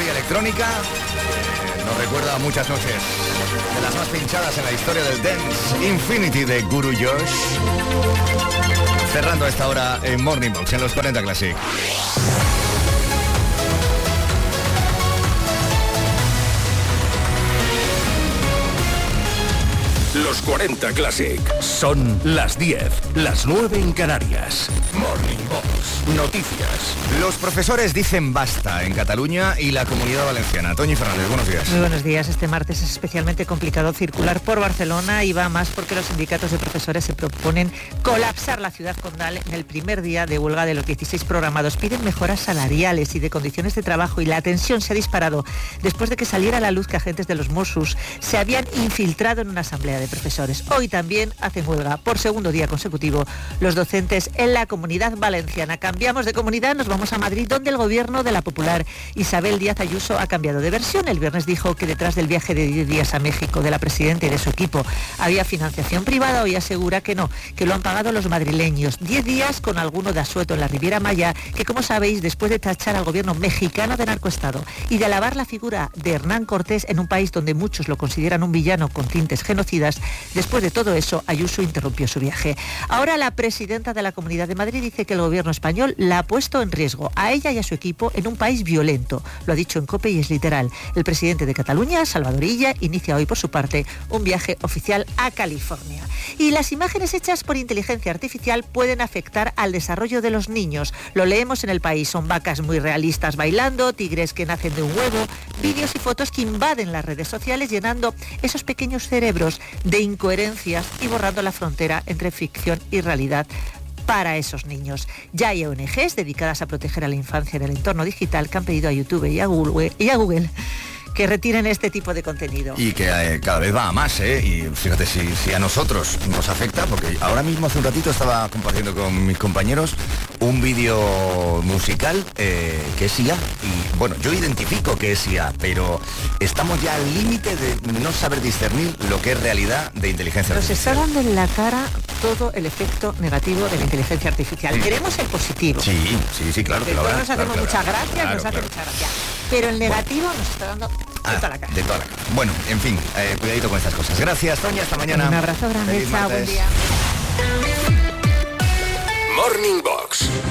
todavía electrónica. Nos recuerda a muchas noches de las más pinchadas en la historia del dance. Infinity de Guru Josh. Cerrando a esta hora en Morning Box, en los 40 Classic. Los 40 Classic. Son las 10, las 9 en Canarias. Morning Box. Noticias. Los profesores dicen basta en Cataluña y la Comunidad Valenciana. Toñi Fernández, buenos días. Muy buenos días. Este martes es especialmente complicado circular por Barcelona y va más porque los sindicatos de profesores se proponen colapsar la ciudad condal en el primer día de huelga de los 16 programados. Piden mejoras salariales y de condiciones de trabajo y la tensión se ha disparado después de que saliera a la luz que agentes de los Mossos se habían infiltrado en una asamblea de profesores. Hoy también hacen huelga por segundo día consecutivo los docentes en la Comunidad Valenciana. Cambiamos de comunidad, nos vamos a Madrid, donde el gobierno de la Popular Isabel Díaz Ayuso ha cambiado de versión. El viernes dijo que detrás del viaje de 10 días a México de la presidenta y de su equipo había financiación privada. Hoy asegura que no, que lo han pagado los madrileños. 10 días con alguno de asueto en la Riviera Maya, que como sabéis, después de tachar al gobierno mexicano de narcoestado y de alabar la figura de Hernán Cortés en un país donde muchos lo consideran un villano con tintes genocidas, después de todo eso, Ayuso interrumpió su viaje. Ahora la presidenta de la Comunidad de Madrid dice que el gobierno español la ha puesto en riesgo a ella y a su equipo en un país violento. Lo ha dicho en COPE y es literal. El presidente de Cataluña, Salvador Illa, inicia hoy por su parte un viaje oficial a California. Y las imágenes hechas por inteligencia artificial pueden afectar al desarrollo de los niños. Lo leemos en El País. Son vacas muy realistas bailando, tigres que nacen de un huevo, vídeos y fotos que invaden las redes sociales llenando esos pequeños cerebros de incoherencias y borrando la frontera entre ficción y realidad para esos niños. Ya hay ONGs dedicadas a proteger a la infancia en el entorno digital que han pedido a YouTube y a Google que retiren este tipo de contenido. Y que cada vez va a más, y fíjate si a nosotros nos afecta, porque ahora mismo hace un ratito estaba compartiendo con mis compañeros un vídeo musical que es IA. Y bueno, yo identifico que es IA, pero estamos ya al límite de no saber discernir lo que es realidad de inteligencia artificial. Nos está dando en la cara todo el efecto negativo de la inteligencia artificial. Queremos el positivo. Sí, claro. Que lo nos hacemos muchas gracias, nos hace mucha gracia. Pero el negativo nos está dando de toda la cara. De toda la cara. Bueno, en fin, cuidadito con estas cosas. Gracias, Toña, hasta mañana. Un abrazo grande, chao, buen día. Morning Box.